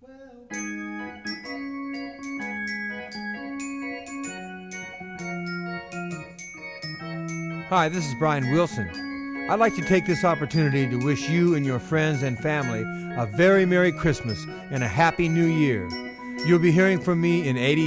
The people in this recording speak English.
Hi, this is Brian Wilson. I'd like to take this opportunity to wish you and your friends and family a very Merry Christmas and a Happy New Year. You'll be hearing from me in 80